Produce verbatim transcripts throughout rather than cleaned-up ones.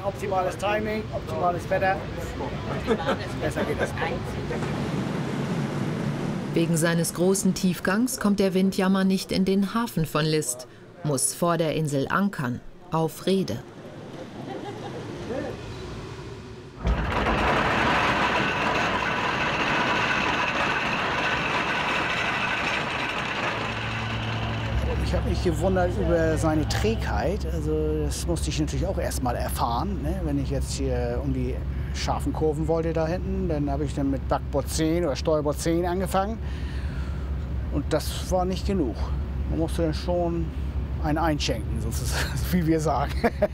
optimales Timing, optimales Wetter. Besser geht es nicht. Wegen seines großen Tiefgangs kommt der Windjammer nicht in den Hafen von List, muss vor der Insel ankern, auf Reede. Ich habe mich gewundert über seine Trägheit. Also das musste ich natürlich auch erst mal erfahren. Ne? Wenn ich jetzt hier um die scharfen Kurven wollte da hinten, dann habe ich dann mit Backbord zehn oder Steuerbord zehn angefangen. Und das war nicht genug. Man musste dann schon einen einschenken, sozusagen, wie wir sagen.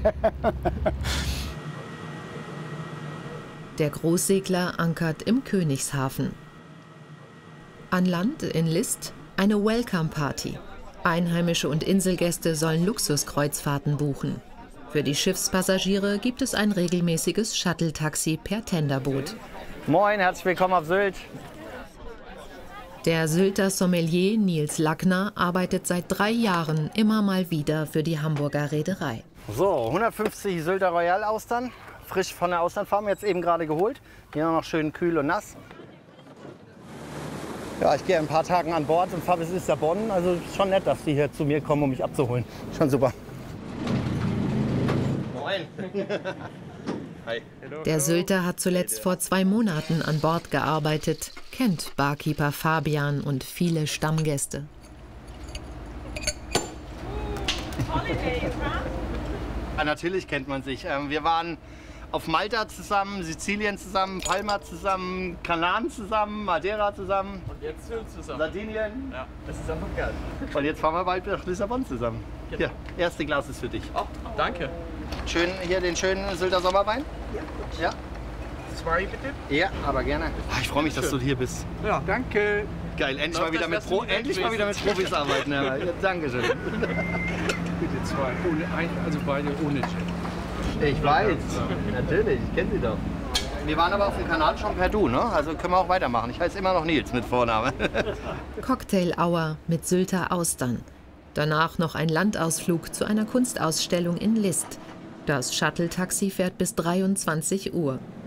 Der Großsegler ankert im Königshafen. An Land in List eine Welcome-Party. Einheimische und Inselgäste sollen Luxuskreuzfahrten buchen. Für die Schiffspassagiere gibt es ein regelmäßiges Shuttle-Taxi per Tenderboot. Moin, herzlich willkommen auf Sylt. Der Sylter Sommelier Nils Lackner arbeitet seit drei Jahren immer mal wieder für die Hamburger Reederei. So, hundertfünfzig Sylter Royal Austern, frisch von der Austernfarm, jetzt eben gerade geholt. Hier noch schön kühl und nass. Ja, ich gehe in ein paar Tagen an Bord und fahre bis Lissabon. Also ist schon nett, dass die hier zu mir kommen, um mich abzuholen. Schon super. Moin. Hi. Der Sylter hat zuletzt vor zwei Monaten an Bord gearbeitet, kennt Barkeeper Fabian und viele Stammgäste. Ja, natürlich kennt man sich. Wir waren auf Malta zusammen, Sizilien zusammen, Palma zusammen, Kanaren zusammen, Madeira zusammen. Und jetzt Sylt zusammen. Sardinien. Ja, das ist einfach geil. Und jetzt fahren wir bald nach Lissabon zusammen. Genau. Hier, erste Glas ist für dich. Oh, danke. Schön, hier den schönen Sylter Sommerwein. Ja. Ja, Zwei bitte. ja aber gerne. Ah, ich freue mich, dass du hier bist. Ja, danke. Geil, endlich, mal Läuft wieder, das, mit dass Pro du endlich mal wieder mit wegwesend? Profis arbeiten. Ja, ja, Dankeschön. Bitte zwei. Ohne, ein, also beide ohne Gin. Ich weiß, natürlich, ich kenne sie doch. Wir waren aber auf dem Kanal schon per Du, ne? Also können wir auch weitermachen. Ich heiße immer noch Nils mit Vorname. Cocktail Hour mit Sylter Austern. Danach noch ein Landausflug zu einer Kunstausstellung in List. Das Shuttle-Taxi fährt bis dreiundzwanzig Uhr.